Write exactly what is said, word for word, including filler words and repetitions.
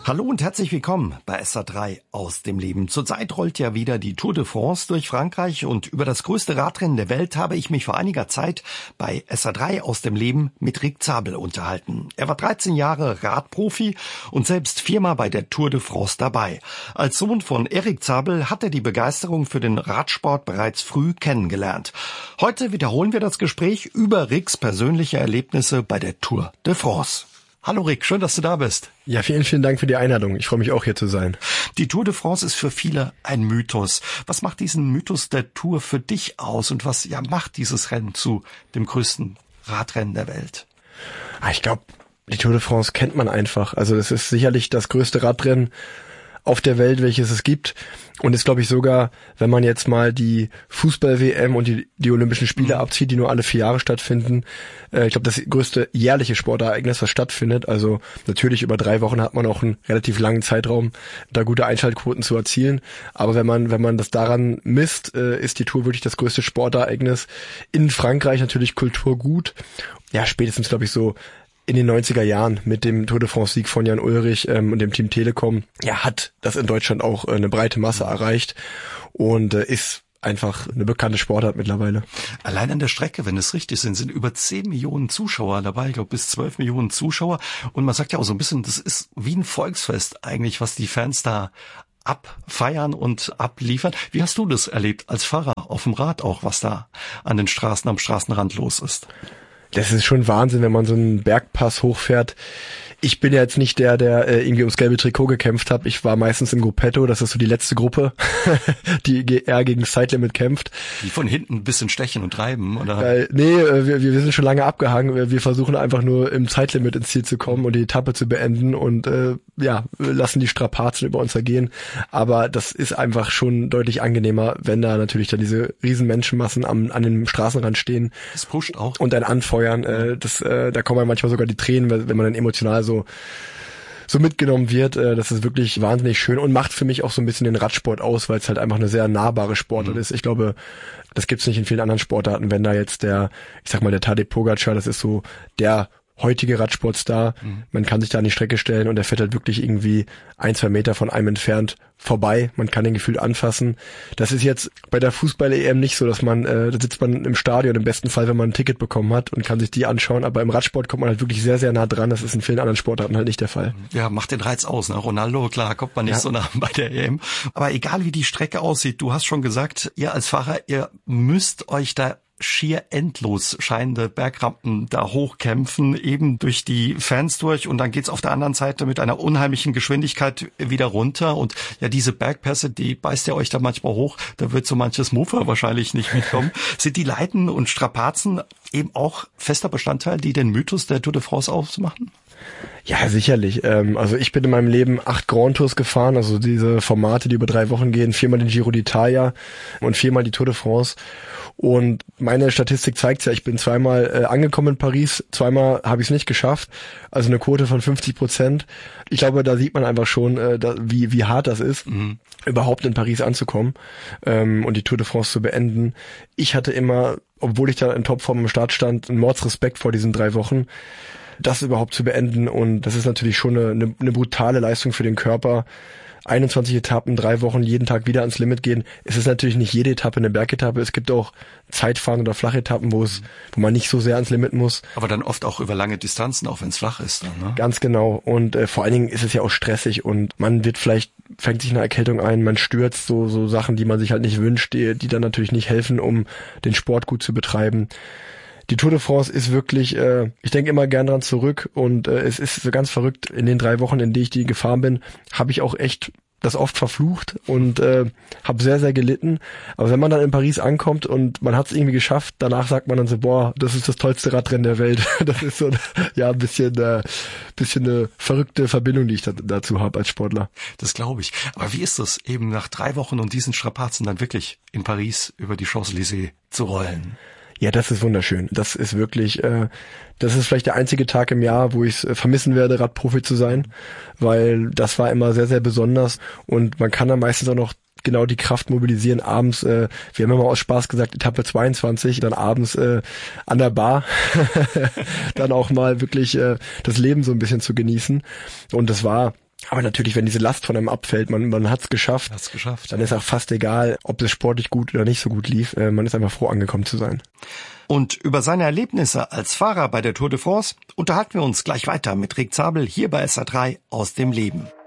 Hallo und herzlich willkommen bei S R drei aus dem Leben. Zurzeit rollt ja wieder die Tour de France durch Frankreich und über das größte Radrennen der Welt habe ich mich vor einiger Zeit bei S R drei aus dem Leben mit Rick Zabel unterhalten. Er war dreizehn Jahre Radprofi und selbst viermal bei der Tour de France dabei. Als Sohn von Erik Zabel hat er die Begeisterung für den Radsport bereits früh kennengelernt. Heute wiederholen wir das Gespräch über Ricks persönliche Erlebnisse bei der Tour de France. Hallo Rick, schön, dass du da bist. Ja, vielen, vielen Dank für die Einladung. Ich freue mich auch, hier zu sein. Die Tour de France ist für viele ein Mythos. Was macht diesen Mythos der Tour für dich aus und was ja macht dieses Rennen zu dem größten Radrennen der Welt? Ich glaube, die Tour de France kennt man einfach. Also es ist sicherlich das größte Radrennen auf der Welt, welches es gibt. Und ist, glaube ich, sogar, wenn man jetzt mal die Fußball-W M und die, die Olympischen Spiele mhm. abzieht, die nur alle vier Jahre stattfinden, äh, ich glaube, das größte jährliche Sportereignis, was stattfindet. Also natürlich über drei Wochen hat man auch einen relativ langen Zeitraum, da gute Einschaltquoten zu erzielen. Aber wenn man wenn man das daran misst, äh, ist die Tour wirklich das größte Sportereignis. In Frankreich natürlich Kulturgut. Ja, spätestens, glaube ich, so in den neunziger Jahren mit dem Tour de France-Sieg von Jan Ullrich ähm, und dem Team Telekom, ja, hat das in Deutschland auch äh, eine breite Masse erreicht und äh, ist einfach eine bekannte Sportart mittlerweile. Allein an der Strecke, wenn es richtig sind, sind über zehn Millionen Zuschauer dabei, ich glaube bis zwölf Millionen Zuschauer. Und man sagt ja auch so ein bisschen, das ist wie ein Volksfest eigentlich, was die Fans da abfeiern und abliefern. Wie hast du das erlebt als Fahrer auf dem Rad auch, was da an den Straßen, am Straßenrand los ist? Das ist schon Wahnsinn, wenn man so einen Bergpass hochfährt. Ich bin ja jetzt nicht der, der äh, irgendwie ums gelbe Trikot gekämpft hat. Ich war meistens im Gruppetto, das ist so die letzte Gruppe, die eher gegen das Zeitlimit kämpft. Die von hinten ein bisschen stechen und treiben, oder? Äh, nee, äh, wir, wir sind schon lange abgehangen. Wir versuchen einfach nur im Zeitlimit ins Ziel zu kommen und die Etappe zu beenden und äh, ja, lassen die Strapazen über uns ergehen. Aber das ist einfach schon deutlich angenehmer, wenn da natürlich dann diese riesen Menschenmassen am, an dem Straßenrand stehen. Das pusht auch. Und dann anfeuern. Äh, das, äh, da kommen manchmal sogar die Tränen, wenn man dann emotional so so mitgenommen wird. Äh, das ist wirklich wahnsinnig schön und macht für mich auch so ein bisschen den Radsport aus, weil es halt einfach eine sehr nahbare Sportart mhm. ist. Ich glaube, das gibt's nicht in vielen anderen Sportarten, wenn da jetzt der, ich sag mal, der Tadej Pogačar, das ist so der heutige Radsportstar. Mhm. Man kann sich da an die Strecke stellen und der fährt halt wirklich irgendwie ein, zwei Meter von einem entfernt vorbei. Man kann den Gefühl anfassen. Das ist jetzt bei der Fußball-E M nicht so, dass man, äh, da sitzt man im Stadion im besten Fall, wenn man ein Ticket bekommen hat und kann sich die anschauen. Aber im Radsport kommt man halt wirklich sehr, sehr nah dran. Das ist in vielen anderen Sportarten halt nicht der Fall. Ja, macht den Reiz aus. Ne? Ronaldo, klar, kommt man nicht ja. so nah bei der E M. Aber egal wie die Strecke aussieht, du hast schon gesagt, ihr als Fahrer, ihr müsst euch da schier endlos scheinende Bergrampen da hochkämpfen, eben durch die Fans durch und dann geht's auf der anderen Seite mit einer unheimlichen Geschwindigkeit wieder runter und ja, diese Bergpässe, die beißt ihr euch da manchmal hoch, da wird so manches Mofa wahrscheinlich nicht mitkommen. Sind die Leiden und Strapazen eben auch fester Bestandteil, die den Mythos der Tour de France ausmachen? Ja, sicherlich. Also ich bin in meinem Leben acht Grand Tours gefahren, also diese Formate, die über drei Wochen gehen, viermal den Giro d'Italia und viermal die Tour de France. Und meine Statistik zeigt ja, ich bin zweimal äh, angekommen in Paris, zweimal habe ich es nicht geschafft, also eine Quote von fünfzig Prozent. Ich glaube, da sieht man einfach schon, äh, da, wie wie hart das ist, mhm. überhaupt in Paris anzukommen ähm, und die Tour de France zu beenden. Ich hatte immer, obwohl ich da in Topform im Start stand, einen Mordsrespekt vor diesen drei Wochen, das überhaupt zu beenden. Und das ist natürlich schon eine, eine, eine brutale Leistung für den Körper. einundzwanzig Etappen, drei Wochen, jeden Tag wieder ans Limit gehen. Es ist natürlich nicht jede Etappe eine Bergetappe. Es gibt auch Zeitfahren oder Flachetappen, wo es, wo man nicht so sehr ans Limit muss. Aber dann oft auch über lange Distanzen, auch wenn es flach ist. Dann, ne? Ganz genau. Und äh, vor allen Dingen ist es ja auch stressig und man wird vielleicht, fängt sich eine Erkältung ein, man stürzt, so so Sachen, die man sich halt nicht wünscht, die, die dann natürlich nicht helfen, um den Sport gut zu betreiben. Die Tour de France ist wirklich, äh, ich denke immer gern dran zurück und äh, es ist so ganz verrückt, in den drei Wochen, in denen ich die gefahren bin, habe ich auch echt das oft verflucht und äh, habe sehr, sehr gelitten. Aber wenn man dann in Paris ankommt und man hat es irgendwie geschafft, danach sagt man dann so, boah, das ist das tollste Radrennen der Welt. Das ist so ja ein bisschen, äh, bisschen eine verrückte Verbindung, die ich da, dazu habe als Sportler. Das glaube ich. Aber wie ist das, eben nach drei Wochen und diesen Strapazen dann wirklich in Paris über die Champs-Élysées zu rollen? Ja, das ist wunderschön. Das ist wirklich, äh, das ist vielleicht der einzige Tag im Jahr, wo ich es vermissen werde, Radprofi zu sein, weil das war immer sehr, sehr besonders und man kann dann meistens auch noch genau die Kraft mobilisieren abends, äh, wir haben immer aus Spaß gesagt, Etappe zweiundzwanzig, dann abends äh, an der Bar dann auch mal wirklich äh, das Leben so ein bisschen zu genießen und das war Aber natürlich, wenn diese Last von einem abfällt, man, man hat's geschafft, hat's geschafft, dann ist auch fast egal, ob es sportlich gut oder nicht so gut lief. Äh, man ist einfach froh, angekommen zu sein. Und über seine Erlebnisse als Fahrer bei der Tour de France unterhalten wir uns gleich weiter mit Rick Zabel hier bei S R drei aus dem Leben.